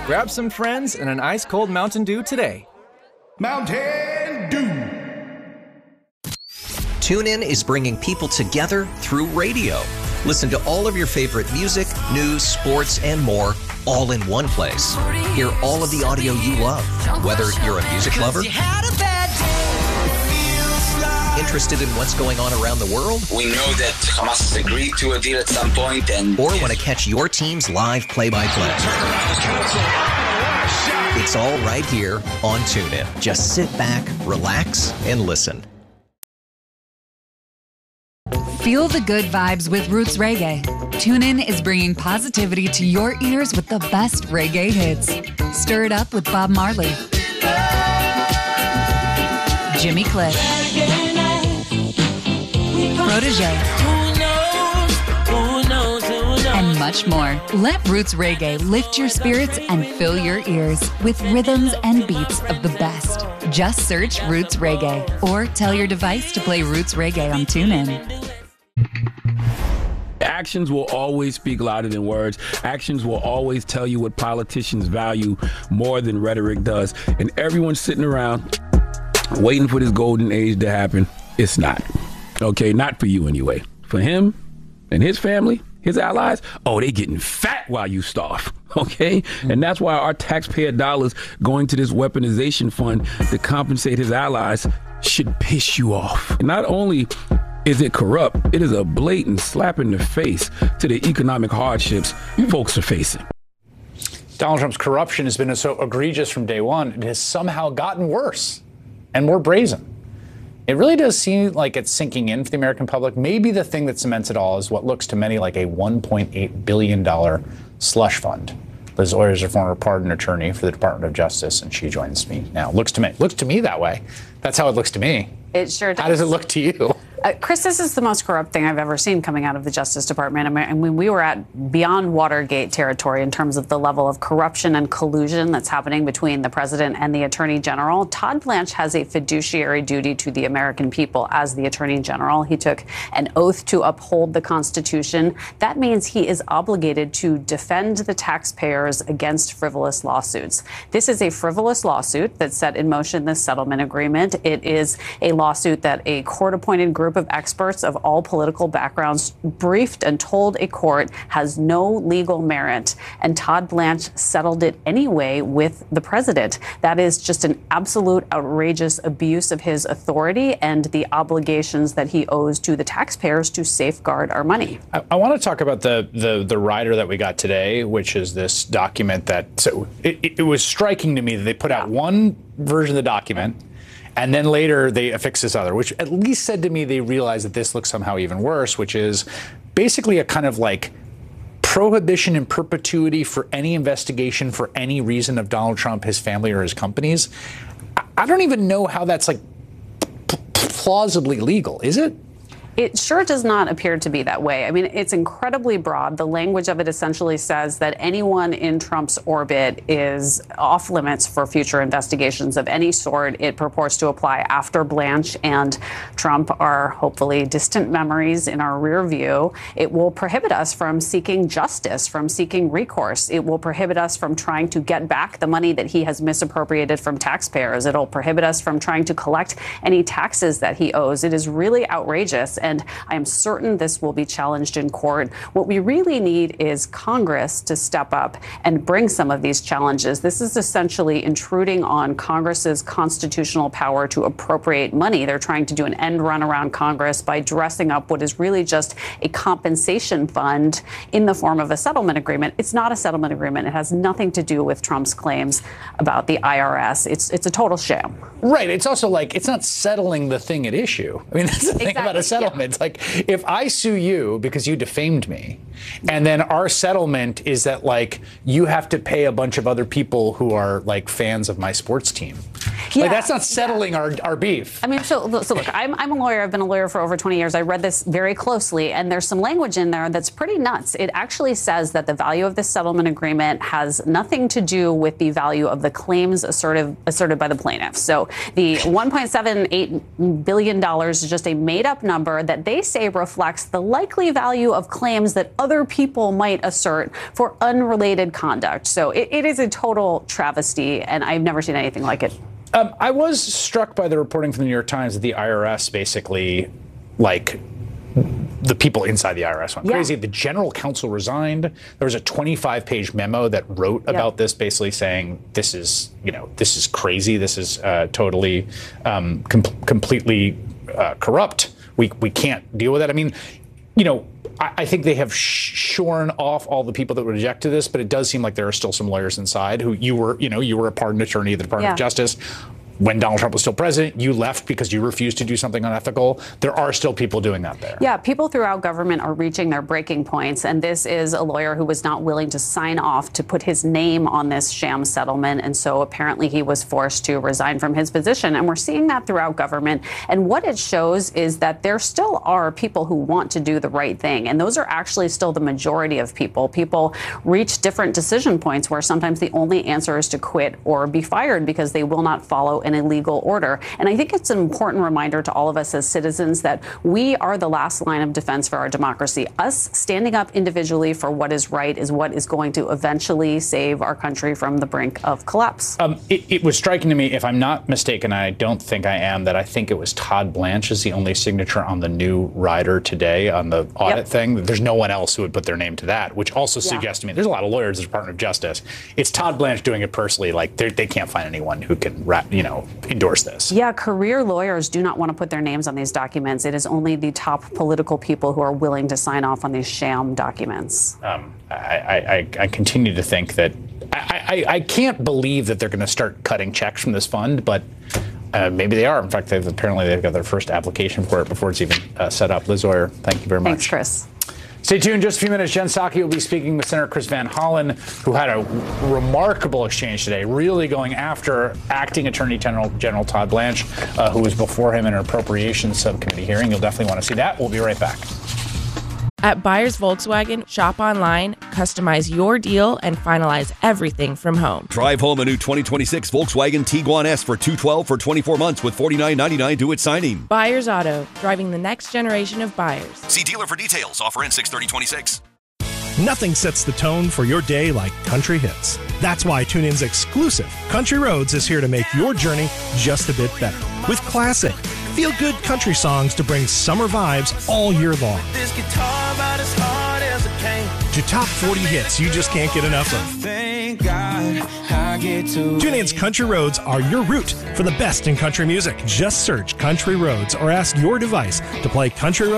Grab some friends and an ice-cold Mountain Dew today. Mountain Dew. TuneIn is bringing people together through radio. Listen to all of your favorite music, news, sports, and more all in one place. Hear all of the audio you love, whether you're a music lover, interested in what's going on around the world, we know that Hamas has agreed to a deal at some point, or want to catch your team's live play-by-play. It's all right here on TuneIn. Just sit back, relax, and listen. Feel the good vibes with Roots Reggae. TuneIn is bringing positivity to your ears with the best reggae hits. Stir it up with Bob Marley, Jimmy Cliff, Protege, and much more. Let Roots Reggae lift your spirits and fill your ears with rhythms and beats of the best. Just search Roots Reggae or tell your device to play Roots Reggae on TuneIn. Actions will always speak louder than words. Actions will always tell you what politicians value more than rhetoric does. And everyone's sitting around waiting for this golden age to happen. It's not. Okay, not for you anyway. For him and his family, his allies, they getting fat while you starve. Okay? And that's why our taxpayer dollars going to this weaponization fund to compensate his allies should piss you off. Not only is it corrupt, it is a blatant slap in the face to the economic hardships folks are facing. Donald Trump's corruption has been so egregious from day one, it has somehow gotten worse and more brazen. It really does seem like it's sinking in for the American public. Maybe the thing that cements it all is what looks to many like a $1.8 billion slush fund. Liz Oyers is a former pardon attorney for the Department of Justice, and she joins me now. Looks to me that way. That's how it looks to me. It sure does. How does it look to you? Chris, this is the most corrupt thing I've ever seen coming out of the Justice Department. I mean, we were at beyond Watergate territory in terms of the level of corruption and collusion that's happening between the president and the attorney general. Todd Blanche has a fiduciary duty to the American people as the attorney general. He took an oath to uphold the Constitution. That means he is obligated to defend the taxpayers against frivolous lawsuits. This is a frivolous lawsuit that set in motion this settlement agreement. It is a lawsuit that a court-appointed group of experts of all political backgrounds briefed and told a court has no legal merit, and Todd Blanche settled it anyway with the president. That is just an absolute outrageous abuse of his authority and the obligations that he owes to the taxpayers to safeguard our money. I want to talk about the rider that we got today, which is this document that, so it was striking to me that they put out one version of the document, and then later they affix this other, which at least said to me they realized that this looks somehow even worse, which is basically a kind of like prohibition in perpetuity for any investigation for any reason of Donald Trump, his family, or his companies. I don't even know how that's like plausibly legal, is it? It sure does not appear to be that way. I mean, it's incredibly broad. The language of it essentially says that anyone in Trump's orbit is off limits for future investigations of any sort. It purports to apply after Blanche and Trump are hopefully distant memories in our rear view. It will prohibit us from seeking justice, from seeking recourse. It will prohibit us from trying to get back the money that he has misappropriated from taxpayers. It'll prohibit us from trying to collect any taxes that he owes. It is really outrageous. And I am certain this will be challenged in court. What we really need is Congress to step up and bring some of these challenges. This is essentially intruding on Congress's constitutional power to appropriate money. They're trying to do an end run around Congress by dressing up what is really just a compensation fund in the form of a settlement agreement. It's not a settlement agreement. It has nothing to do with Trump's claims about the IRS. It's a total sham. Right. It's also like it's not settling the thing at issue. I mean, that's the thing about a settlement. Yeah. It's like if I sue you because you defamed me, and then our settlement is that like you have to pay a bunch of other people who are like fans of my sports team. Yeah, like, that's not settling our beef. I mean, so look, I'm a lawyer. I've been a lawyer for over 20 years. I read this very closely, and there's some language in there that's pretty nuts. It actually says that the value of this settlement agreement has nothing to do with the value of the claims asserted by the plaintiffs. So the $1.78 billion is just a made-up number that they say reflects the likely value of claims that other people might assert for unrelated conduct. So it is a total travesty, and I've never seen anything like it. I was struck by the reporting from the New York Times that the IRS basically, like, the people inside the IRS went crazy. The general counsel resigned. There was a 25-page memo that wrote about this, basically saying this is crazy. This is totally, completely corrupt. We can't deal with that. I mean, I think they have shorn off all the people that would object to this, but it does seem like there are still some lawyers inside who you were a pardon attorney at the Department of Justice. When Donald Trump was still president, you left because you refused to do something unethical. There are still people doing that there. Yeah, people throughout government are reaching their breaking points, and this is a lawyer who was not willing to sign off to put his name on this sham settlement, and so apparently he was forced to resign from his position, and we're seeing that throughout government. And what it shows is that there still are people who want to do the right thing, and those are actually still the majority of people. People reach different decision points where sometimes the only answer is to quit or be fired because they will not follow an illegal order. And I think it's an important reminder to all of us as citizens that we are the last line of defense for our democracy. Us standing up individually for what is right is what is going to eventually save our country from the brink of collapse. It was striking to me, if I'm not mistaken, I don't think I am, that I think it was Todd Blanche is the only signature on the new rider today on the audit thing. There's no one else who would put their name to that, which also suggests to me there's a lot of lawyers in the Department of Justice. It's Todd Blanche doing it personally. Like, they can't find anyone who can, endorse this. Yeah, career lawyers do not want to put their names on these documents. It is only the top political people who are willing to sign off on these sham documents. I continue to think that I can't believe that they're going to start cutting checks from this fund, but maybe they are. In fact, they've got their first application for it before it's even set up. Liz Oyer, thank you very much. Thanks, Chris. Stay tuned. In just a few minutes, Jen Psaki will be speaking with Senator Chris Van Hollen, who had a remarkable exchange today, really going after acting Attorney General Todd Blanche, who was before him in an appropriations subcommittee hearing. You'll definitely want to see that. We'll be right back. At Buyers Volkswagen, shop online, customize your deal, and finalize everything from home. Drive home a new 2026 Volkswagen Tiguan S for $212 for 24 months with $49.99 due at signing. Buyers Auto, driving the next generation of buyers. See dealer for details. Offer ends 6/30/26. Nothing sets the tone for your day like country hits. That's why TuneIn's exclusive Country Roads is here to make your journey just a bit better. With classic, feel-good country songs to bring summer vibes all year long. This guitar about as hard as it came. To top 40 hits you just can't get enough of. Thank God I get to. TuneIn's Country Roads are your route for the best in country music. Just search Country Roads or ask your device to play Country Roads